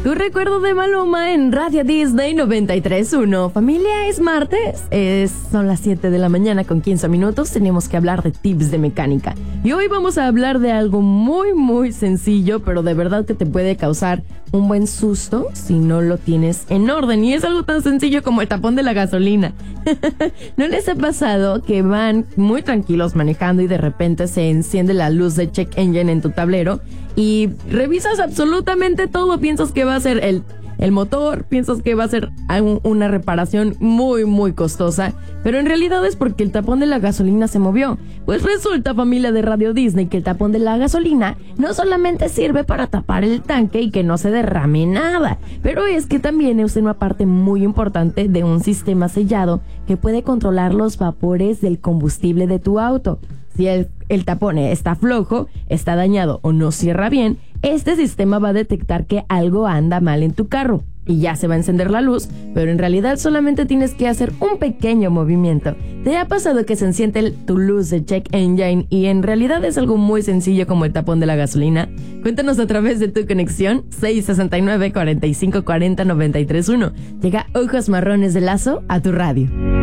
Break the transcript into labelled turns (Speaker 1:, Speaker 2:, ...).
Speaker 1: Tu recuerdo de Maluma en Radio Disney 93.1. Familia, es martes, son las 7 de la mañana con 15 minutos. Tenemos que hablar de tips de mecánica. Y hoy vamos a hablar de algo muy, muy sencillo, pero de verdad que te puede causar un buen susto si no lo tienes en orden. Y es algo tan sencillo como el tapón de la gasolina. ¿No les ha pasado que van muy tranquilos manejando y de repente se enciende la luz de check engine en tu tablero y revisas absolutamente todo? Piensas que va a ser el motor, piensas que va a ser una reparación muy, muy costosa, pero en realidad es porque el tapón de la gasolina se movió. Pues resulta, familia de Radio Disney, que el tapón de la gasolina no solamente sirve para tapar el tanque y que no se derrame nada, pero es que también es una parte muy importante de un sistema sellado que puede controlar los vapores del combustible de tu auto. Si el tapón está flojo, está dañado o no cierra bien, este sistema va a detectar que algo anda mal en tu carro y ya se va a encender la luz, pero en realidad solamente tienes que hacer un pequeño movimiento. ¿Te ha pasado que se enciende tu luz de check engine y en realidad es algo muy sencillo como el tapón de la gasolina? Cuéntanos a través de tu conexión 669-4540-931. Llega Ojos Marrones de Lazo a tu radio.